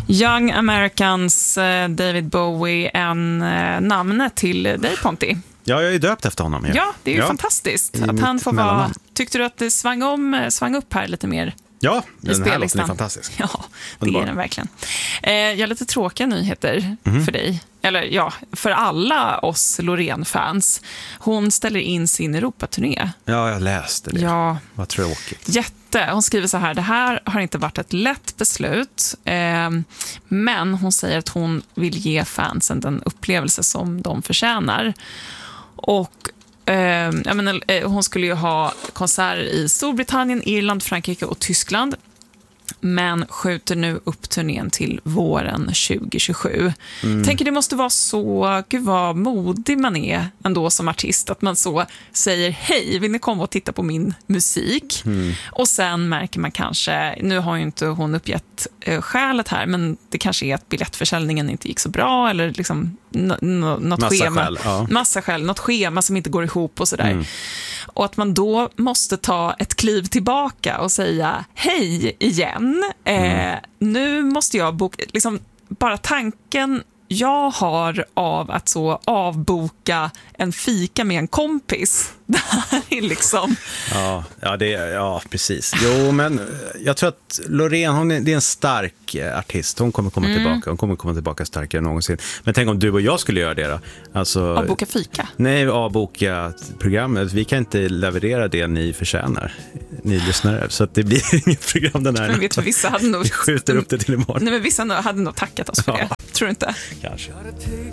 Young Americans, David Bowie, namnet till dig, Ponti. Ja, jag är döpt efter honom. Ja, det är ju fantastiskt att han får vara... Tyckte du att det svang upp här lite mer? Ja, den här låten är fantastisk. Ja, det är den verkligen. Jag har lite tråkiga nyheter för dig. Eller ja, för alla oss Loreen-fans. Hon ställer in sin Europaturné. Ja, jag läste det. Ja. Vad tråkigt. Hon skriver så här: det här har inte varit ett lätt beslut. Men hon säger att hon vill ge fansen den upplevelse som de förtjänar. Och hon skulle ju ha konserter i Storbritannien, Irland, Frankrike och Tyskland, men skjuter nu upp turnén till våren 2027. Tänker det måste vara så, gud vad modig man är ändå som artist, att man så säger hej, vill ni komma och titta på min musik? Och sen märker man kanske, nu har ju inte hon uppgett skälet här, men det kanske är att biljettförsäljningen inte gick så bra, eller liksom något schema, massa skäl, något schema som inte går ihop och sådär. Och att man då måste ta ett kliv tillbaka och säga hej igen. Nu måste jag boka, liksom bara tanken jag har av att så avboka en fika med en kompis. Det här är liksom... Ja, precis. Jo, men jag tror att Loreen, det är en stark artist. Hon kommer komma tillbaka. Hon kommer komma tillbaka starkare än någonsin. Men tänk om du och jag skulle göra det då. Alltså, avboka fika? Nej, avboka programmet. Vi kan inte leverera det ni förtjänar, ni lyssnare. Så att det blir inget program den här. Men vet du, vissa hade nog... Vi skjuter upp det till imorgon. Nej, men vissa hade nog tackat oss för det. Tror du inte? Kanske.